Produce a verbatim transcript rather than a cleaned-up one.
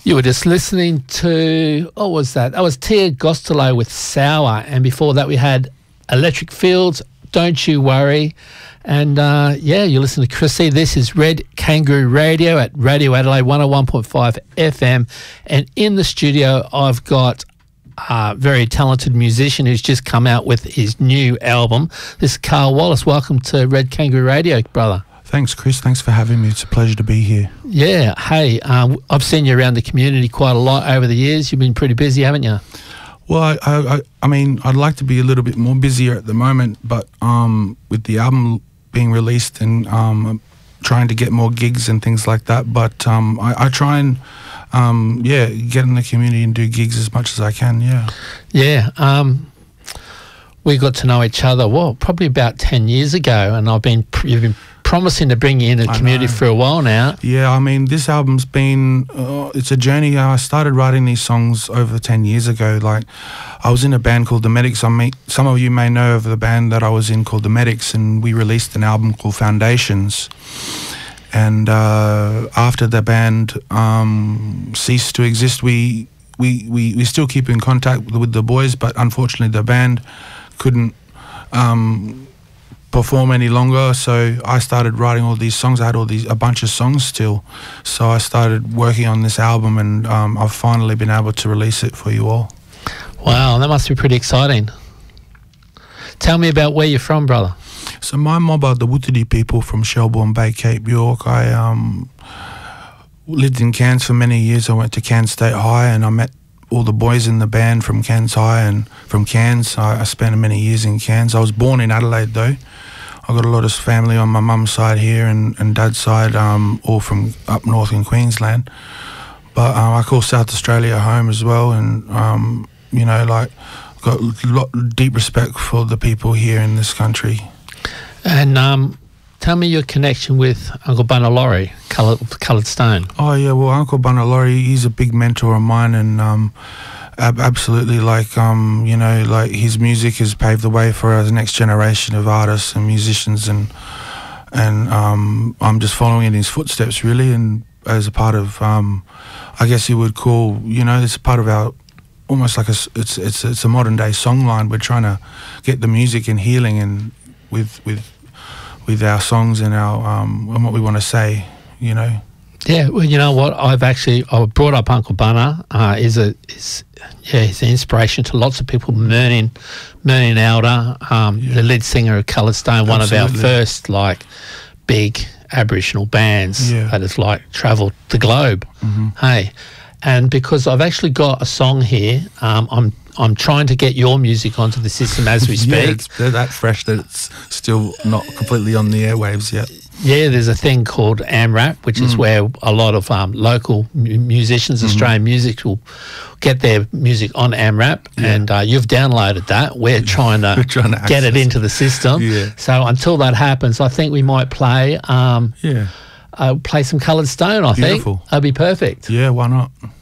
You were just listening to, what was that? That was Tia Gostolo with Sour. And before that, we had Electric Fields, Don't You Worry. And uh, yeah, you listen to Chrissy. This is Red Kangaroo Radio at Radio Adelaide one oh one point five F M. And in the studio, I've got a very talented musician who's just come out with his new album. This is Carl Wallace. Welcome to Red Kangaroo Radio, brother. Thanks, Chris. Thanks for having me. It's a pleasure to be here. Yeah. Hey, um, I've seen you around the community quite a lot over the years. You've been pretty busy, haven't you? Well, I, I, I mean, I'd like to be a little bit more busier at the moment, but um, with the album being released and um, trying to get more gigs and things like that. But um, I, I try and, um, yeah, get in the community and do gigs as much as I can, yeah. Yeah. Um, we got to know each other, well, probably about ten years ago, and I've been, you've been promising to bring you into the community for a while now. Yeah, I mean, this album's been, uh, it's a journey. I started writing these songs over ten years ago. Like, I was in a band called The Medics. I mean, some of you may know of the band that I was in called The Medics, and we released an album called Foundations. And uh, after the band um, ceased to exist, we, we, we, we still keep in contact with, with the boys, but unfortunately the band couldn't um, perform any longer, so I started writing all these songs. I had all these a bunch of songs still, so I started working on this album, and um, I've finally been able to release it for you all. Wow, that must be pretty exciting. Tell me about where you're from, brother. So my mob are the Wutiti people from Shelbourne Bay, Cape York. I um, lived in Cairns for many years. I went to Cairns State High, and I met all the boys in the band from Cairns High and from Cairns. I, I spent many years in Cairns. I was born in Adelaide though. I got a lot of family on my mum's side here and, and dad's side, um, all from up north in Queensland. But um, I call South Australia home as well, and um, you know, like, got a lot deep respect for the people here in this country. And um, tell me your connection with Uncle Bunna Laurie, Coloured, Coloured Stone. Oh yeah, well, Uncle Bunna Laurie, he's a big mentor of mine, and um, ab- absolutely, like, um, you know, like, his music has paved the way for the next generation of artists and musicians, and and um, I'm just following in his footsteps, really, and as a part of, um, I guess you would call, you know, it's a part of our, almost like a, it's it's it's a modern day songline. We're trying to get the music and healing and with with. with our songs and our um, and what we want to say, you know. Yeah, well, you know what? I've actually I brought up Uncle Bunna. Uh, is a is yeah, he's an inspiration to lots of people. Mernin, Mernin Elder, um, yeah. the lead singer of Coloured Stone, one Absolutely. of our first like big Aboriginal bands yeah. that has like travelled the globe. Mm-hmm. Hey, and because I've actually got a song here, um, I'm. I'm trying to get your music onto the system as we speak. Yeah, it's, they're that fresh that it's still not completely on the airwaves yet. Yeah, there's a thing called AMRAP, which mm. is where a lot of um, local mu- musicians, mm-hmm. Australian music, will get their music on AMRAP, yeah. and uh, you've downloaded that. We're trying to, trying to get it into the system. Yeah. So until that happens, I think we might play um, yeah. uh, play some Coloured Stone, I Beautiful. think. That'd be perfect. Yeah, why not?